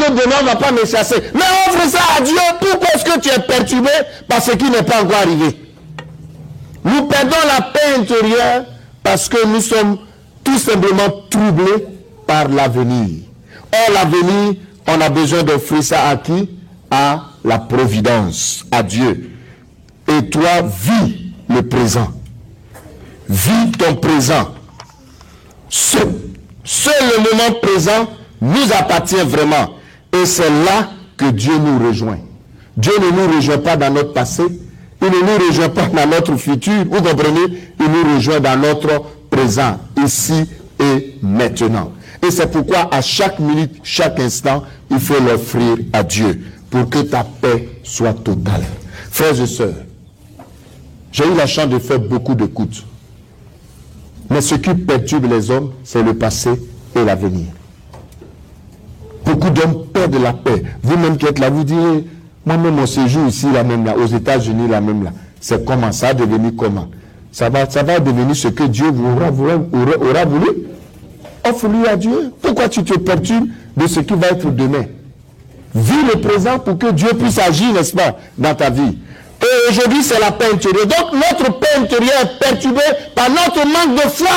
que demain on ne va pas me chasser. Mais offre ça à Dieu. Pourquoi est-ce que tu es perturbé par ce qui n'est pas encore arrivé? Nous perdons la paix intérieure parce que nous sommes tout simplement troublés par l'avenir. Or, l'avenir, on a besoin d'offrir ça à qui? À la providence, à Dieu. Et toi, vis le présent. Vis ton présent. Seul le moment présent nous appartient vraiment. Et c'est là que Dieu nous rejoint. Dieu ne nous rejoint pas dans notre passé. Il ne nous rejoint pas dans notre futur. Vous comprenez? Il nous rejoint dans notre présent, ici et maintenant. Et c'est pourquoi à chaque minute, chaque instant, il faut l'offrir à Dieu pour que ta paix soit totale. Frères et sœurs, j'ai eu la chance de faire beaucoup d'écoutes. Mais ce qui perturbe les hommes, c'est le passé et l'avenir. Beaucoup d'hommes perdent la paix. Vous-même qui êtes là, vous direz, moi-même mon séjour ici, là même là, aux États-Unis, là même là, c'est comment? Ça a devenu comment? Ça va devenir ce que Dieu aura voulu. Offre-lui à Dieu. Pourquoi tu te perturbes de ce qui va être demain? Vis le présent pour que Dieu puisse agir, n'est-ce pas, dans ta vie. Et aujourd'hui, c'est la paix intérieure. Donc, notre paix intérieure est perturbée par notre manque de foi.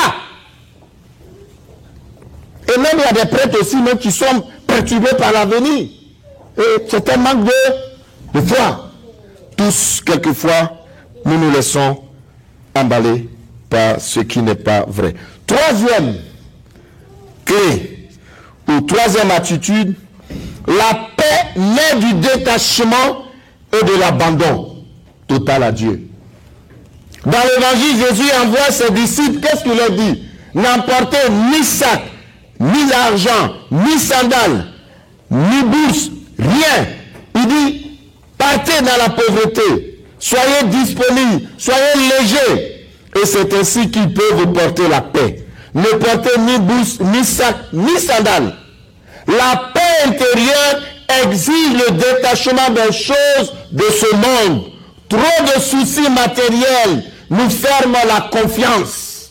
Et même, il y a des prêtres aussi, même, qui sont perturbés par l'avenir. Et c'est un manque de foi. Tous, quelquefois, nous nous laissons emballer par ce qui n'est pas vrai. Troisième clé, ou troisième attitude, la paix naît du détachement et de l'abandon total à Dieu. Dans l'évangile, Jésus envoie ses disciples, qu'est-ce qu'il leur dit? N'emportez ni sac, ni l'argent, ni sandales, ni bourse, rien. Il dit, partez dans la pauvreté, soyez disponibles, soyez légers. Et c'est ainsi qu'il peut vous porter la paix. Ne portez ni bourse, ni sac, ni sandales. La paix intérieure exige le détachement des choses de ce monde. Trop de soucis matériels nous ferment la confiance.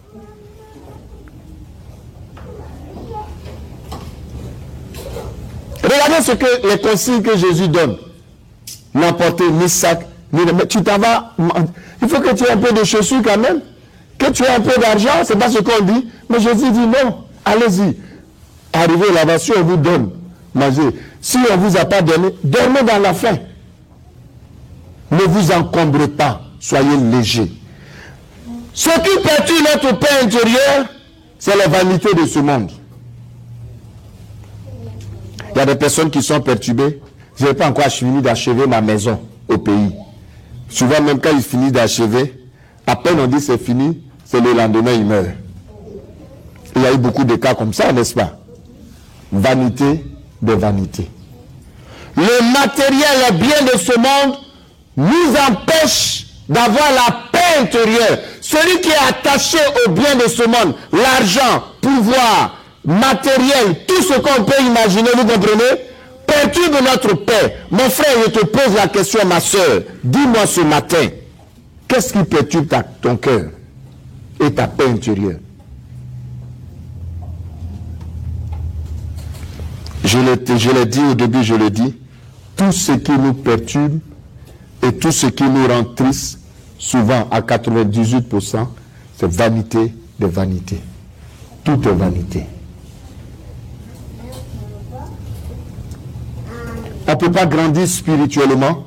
Regardez ce que les consignes que Jésus donne. N'emporter ni sac, ni... Tu t'en vas... Il faut que tu aies un peu de chaussures quand même. Que tu aies un peu d'argent, c'est pas ce qu'on dit. Mais Jésus dit non, allez-y. Arrivez là-bas, si on vous donne, mangez. Si on ne vous a pas donné, dormez dans la faim. Ne vous encombrez pas, soyez légers. Ce qui perturbe notre paix intérieure, c'est la vanité de ce monde. Il y a des personnes qui sont perturbées. Je n'ai pas encore fini d'achever ma maison au pays. Souvent, même quand ils finissent d'achever, à peine on dit c'est fini, c'est le lendemain, ils meurent. Il y a eu beaucoup de cas comme ça, n'est-ce pas? Vanité de vanité. Le matériel, les biens de ce monde nous empêche d'avoir la paix intérieure. Celui qui est attaché aux biens de ce monde, l'argent, pouvoir, matériel, tout ce qu'on peut imaginer, vous comprenez, perturbe notre paix. Mon frère, je te pose la question, ma soeur. Dis-moi ce matin, qu'est-ce qui perturbe ton cœur et ta paix intérieure? Je l'ai dit au début, je le dis, tout ce qui nous perturbe et tout ce qui nous rend tristes, souvent à 98%, c'est vanité de vanité. Tout est vanité. On ne peut pas grandir spirituellement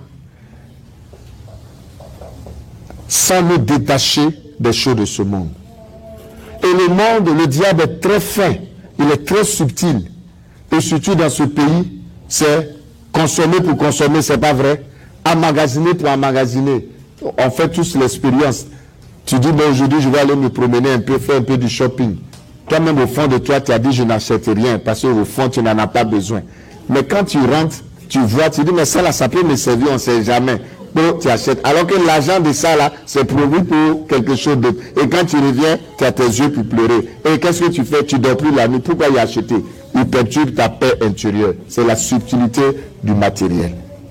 sans nous détacher des choses de ce monde. Et le monde, le diable est très fin, il est très subtil. Et surtout dans ce pays, c'est consommer pour consommer, c'est pas vrai. Emmagasiner pour emmagasiner. On fait tous l'expérience. Tu dis, bon, aujourd'hui, je vais aller me promener un peu, faire un peu du shopping. Toi-même, au fond de toi, tu as dit, je n'achète rien, parce qu'au fond, tu n'en as pas besoin. Mais quand tu rentres, tu vois, tu dis, mais ça, là, ça peut me servir, on ne sait jamais. Bon, tu achètes. Alors que l'argent de ça, là, c'est prévu pour quelque chose d'autre. Et quand tu reviens, tu as tes yeux pour pleurer. Et qu'est-ce que tu fais? Tu dors plus la nuit. Pourquoi y acheter? Il perturbe ta paix intérieure. C'est la subtilité du matériel.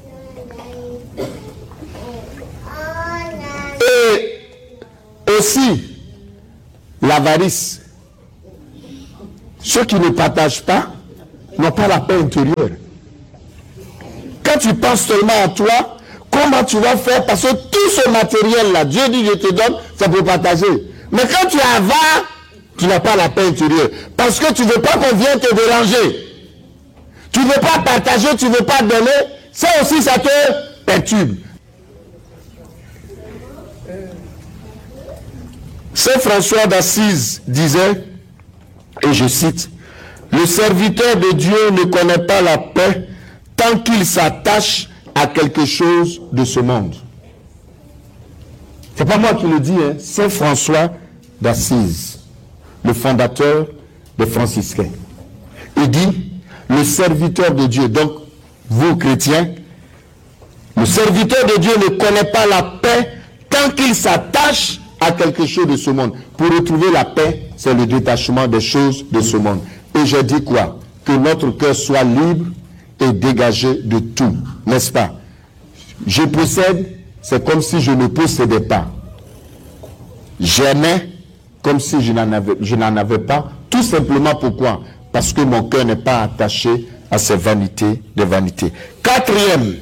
Et aussi, l'avarice. Ceux qui ne partagent pas, n'ont pas la paix intérieure. Quand tu penses seulement à toi, comment tu vas faire? Parce que tout ce matériel-là, Dieu dit, je te donne, c'est pour partager. Mais quand tu avares, tu n'as pas la paix intérieure. Parce que tu ne veux pas qu'on vienne te déranger. Tu ne veux pas partager, tu ne veux pas donner. Ça aussi, ça te perturbe. Saint François d'Assise disait, et je cite, « Le serviteur de Dieu ne connaît pas la paix tant qu'il s'attache à quelque chose de ce monde. » C'est pas moi qui le dis, hein? Saint François d'Assise, le fondateur des franciscains. Il dit, le serviteur de Dieu, donc vous chrétiens, le serviteur de Dieu ne connaît pas la paix tant qu'il s'attache à quelque chose de ce monde. Pour retrouver la paix, c'est le détachement des choses de ce monde. Et je dis quoi? Que notre cœur soit libre et dégagé de tout, n'est-ce pas? Je possède, c'est comme si je ne possédais pas. J'aimais comme si je n'en avais pas. Tout simplement pourquoi? Parce que mon cœur n'est pas attaché à ces vanités de vanités. Quatrième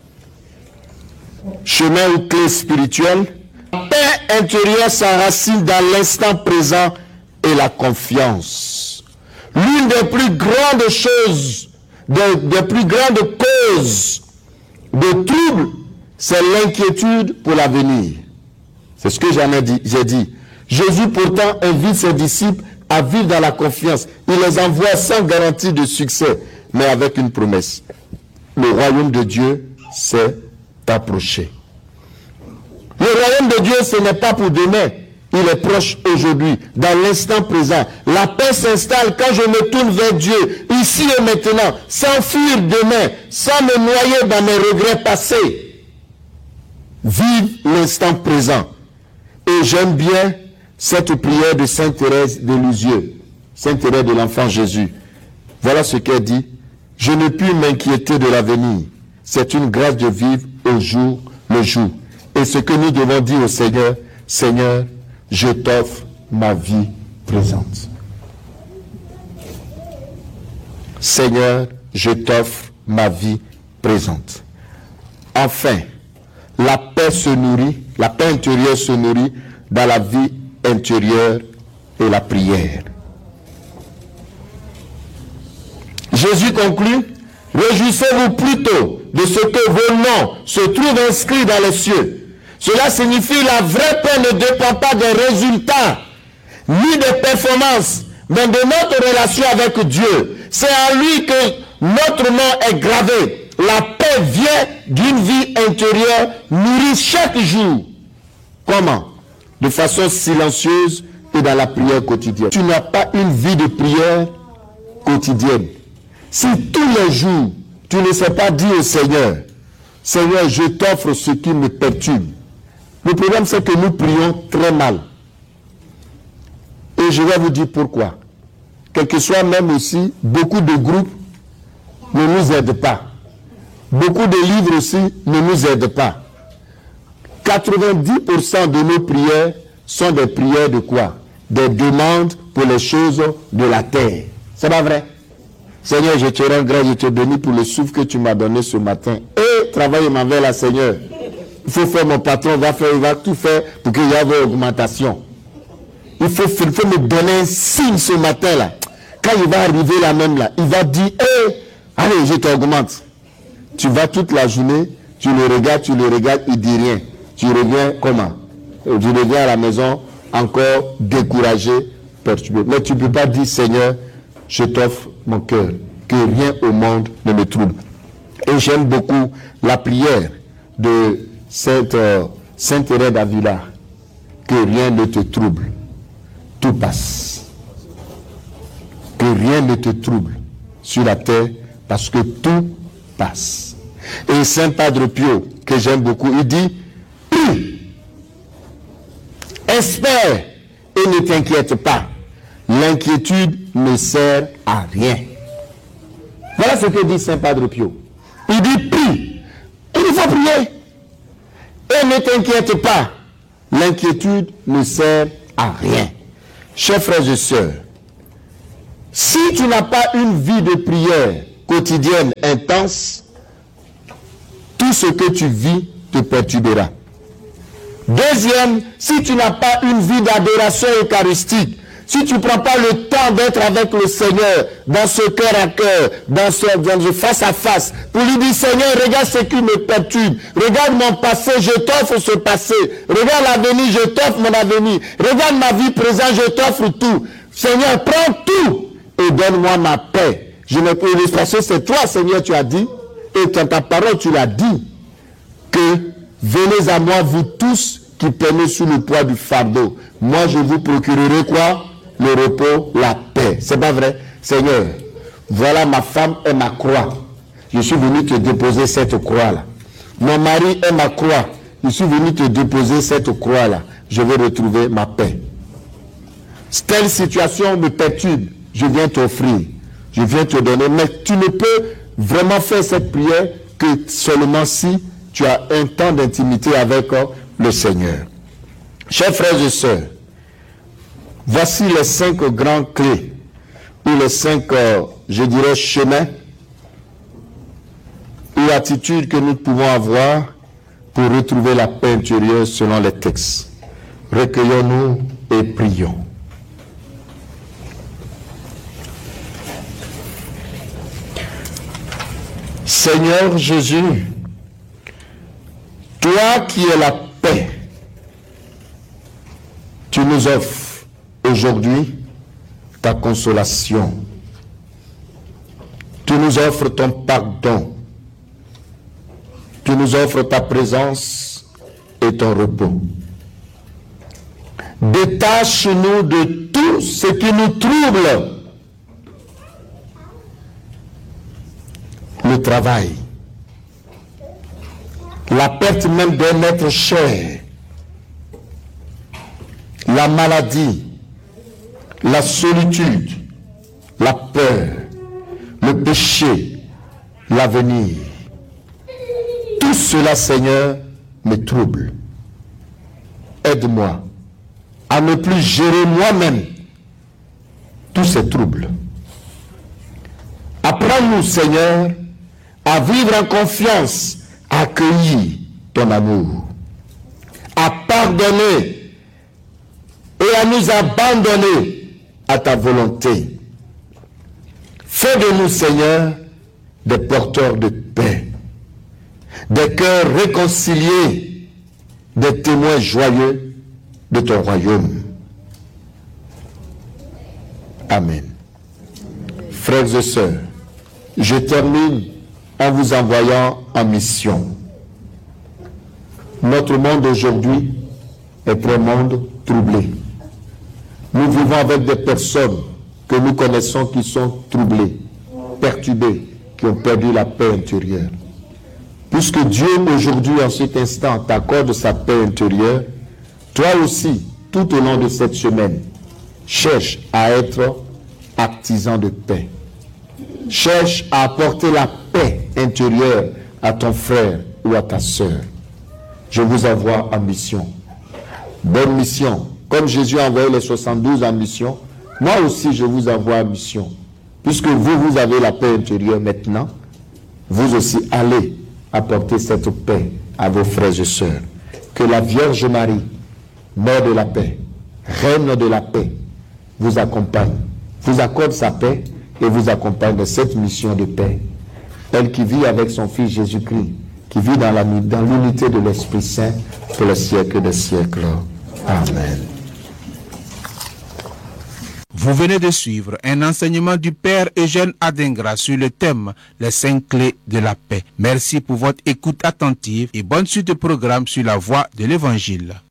chemin ou clé spirituelle, la paix intérieure s'enracine dans l'instant présent et la confiance. L'une des plus grandes choses, des plus grandes causes de trouble, c'est l'inquiétude pour l'avenir. C'est ce que j'ai dit. Jésus pourtant invite ses disciples à vivre dans la confiance. Il les envoie sans garantie de succès, mais avec une promesse. Le royaume de Dieu s'est approché. Le royaume de Dieu, ce n'est pas pour demain. Il est proche aujourd'hui, dans l'instant présent. La paix s'installe quand je me tourne vers Dieu, ici et maintenant, sans fuir demain, sans me noyer dans mes regrets passés. Vive l'instant présent. Et j'aime bien cette prière de Sainte Thérèse de Lisieux, Sainte Thérèse de l'Enfant Jésus. Voilà ce qu'elle dit. Je ne puis m'inquiéter de l'avenir. C'est une grâce de vivre au jour le jour. Et ce que nous devons dire au Seigneur, Seigneur, je t'offre ma vie présente. Seigneur, je t'offre ma vie présente. Enfin, la paix se nourrit, la paix intérieure se nourrit dans la vie intérieure et la prière. Jésus conclut, réjouissez-vous plutôt de ce que vos noms se trouvent inscrits dans les cieux. Cela signifie la vraie paix ne dépend pas des résultats, ni des performances, mais de notre relation avec Dieu. C'est en lui que notre nom est gravé. La paix vient d'une vie intérieure nourrie chaque jour. Comment? De façon silencieuse et dans la prière quotidienne. Tu n'as pas une vie de prière quotidienne. Si tous les jours, tu ne sais pas dire au Seigneur, Seigneur, je t'offre ce qui me perturbe. Le problème, c'est que nous prions très mal. Et je vais vous dire pourquoi. Quel que soit même aussi, beaucoup de groupes ne nous aident pas. Beaucoup de livres aussi ne nous aident pas. 90% de nos prières sont des prières de quoi? Des demandes pour les choses de la terre. C'est pas vrai? Seigneur, je te rends grâce, je te bénis pour le souffle que tu m'as donné ce matin. Et travaille ma veille là, Seigneur. Il faut faire mon patron, il va tout faire pour qu'il y ait une augmentation. Il faut me donner un signe ce matin là. Quand il va arriver là même là, il va dire, allez, je t'augmente. Tu vas toute la journée, tu le regardes, il dit rien. Tu reviens comment? Tu reviens à la maison encore découragé, perturbé. Mais tu ne peux pas dire, Seigneur, je t'offre mon cœur, que rien au monde ne me trouble. Et j'aime beaucoup la prière de Sainte Thérèse d'Avila, que rien ne te trouble, tout passe. Que rien ne te trouble sur la terre, parce que tout passe. Et Saint Padre Pio, que j'aime beaucoup, il dit, prie, espère et ne t'inquiète pas. L'inquiétude ne sert à rien. Voilà ce que dit Saint Padre Pio. Il dit, prie, il faut prier. Et ne t'inquiète pas, l'inquiétude ne sert à rien. Chers frères et sœurs, Si tu n'as pas une vie de prière quotidienne intense, tout ce que tu vis te perturbera. Deuxième, si tu n'as pas une vie d'adoration eucharistique, si tu ne prends pas le temps d'être avec le Seigneur, dans ce cœur à cœur, dans ce face à face, pour lui dire, Seigneur, regarde ce qui me perturbe, regarde mon passé, je t'offre ce passé, regarde l'avenir, je t'offre mon avenir, regarde ma vie présente, je t'offre tout. Seigneur, prends tout et donne-moi ma paix. Je ne peux pas, parce que c'est toi, Seigneur, tu as dit, et dans ta parole, tu l'as dit, que venez à moi, vous tous qui peinez sous le poids du fardeau. Moi, je vous procurerai quoi? Le repos, la paix. C'est pas vrai? Seigneur, voilà ma femme et ma croix. Je suis venu te déposer cette croix-là. Mon mari est ma croix. Je suis venu te déposer cette croix-là. Je vais retrouver ma paix. Telle situation me perturbe. Je viens t'offrir. Je viens te donner. Mais tu ne peux vraiment faire cette prière que seulement si tu as un temps d'intimité avec le Seigneur. Chers frères et sœurs, voici les 5 grandes clés, ou les 5, je dirais, chemins, ou attitudes que nous pouvons avoir pour retrouver la paix intérieure selon les textes. Recueillons-nous et prions. Seigneur Jésus, toi qui es la paix, tu nous offres aujourd'hui ta consolation. Tu nous offres ton pardon. Tu nous offres ta présence et ton repos. Détache-nous de tout ce qui nous trouble. Le travail, la perte même d'un être cher, la maladie, la solitude, la peur, le péché, l'avenir. Tout cela, Seigneur, me trouble. Aide-moi à ne plus gérer moi-même tous ces troubles. Apprends-nous, Seigneur, à vivre en confiance, à accueillir ton amour, à pardonner et à nous abandonner à ta volonté. Fais de nous, Seigneur, des porteurs de paix, des cœurs réconciliés, des témoins joyeux de ton royaume. Amen. Frères et sœurs, je termine en vous envoyant en mission. Notre monde aujourd'hui est un monde troublé. Nous vivons avec des personnes que nous connaissons qui sont troublées, perturbées, qui ont perdu la paix intérieure. Puisque Dieu aujourd'hui, en cet instant, t'accorde sa paix intérieure, toi aussi, tout au long de cette semaine, cherche à être artisan de paix. Cherche à apporter la paix intérieure à ton frère ou à ta sœur. Je vous envoie en mission. Bonne mission. Comme Jésus a envoyé les 72 en mission, moi aussi je vous envoie en mission. Puisque vous avez la paix intérieure maintenant, vous aussi allez apporter cette paix à vos frères et sœurs. Que la Vierge Marie, Mère de la paix, Reine de la paix, vous accompagne, vous accorde sa paix et vous accompagne de cette mission de paix. Elle qui vit avec son Fils Jésus-Christ, qui vit dans l'unité de l'Esprit Saint pour le siècle des siècles. Amen. Vous venez de suivre un enseignement du Père Eugène Adingra sur le thème « Les 5 clés de la paix ». Merci pour votre écoute attentive et bonne suite de programme sur la voie de l'Évangile.